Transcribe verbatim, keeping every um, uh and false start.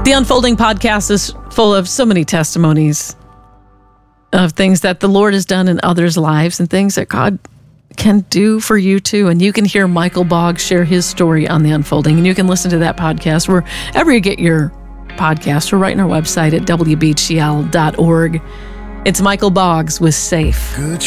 The Unfolding Podcast is full of so many testimonies of things that the Lord has done in others' lives and things that God can do for you too. And you can hear Michael Boggs share his story on The Unfolding, and you can listen to that podcast wherever you get your podcast, or right on our website at w b h c l dot org. It's Michael Boggs with Safe.